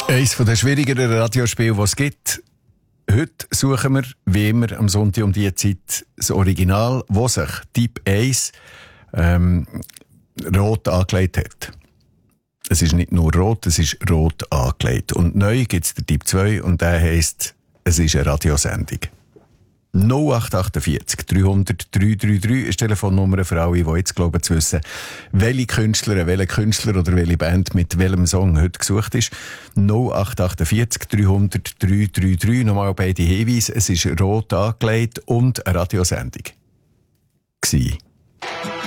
Eines der schwierigeren Radiospiele, die es gibt. Heute suchen wir, wie immer, am Sonntag um diese Zeit das Original, das sich Typ 1 rot angelegt hat. Es ist nicht nur rot, es ist rot angelegt. Und neu gibt es den Typ 2 und der heisst, es ist eine Radiosendung. 0848 300 333 ist die Telefonnummer für alle, die jetzt glauben zu wissen, welche Künstler oder welche Band mit welchem Song heute gesucht ist. 0848 300 333. Nochmal beide Hinweise. Es ist rot angelegt und eine Radiosendung.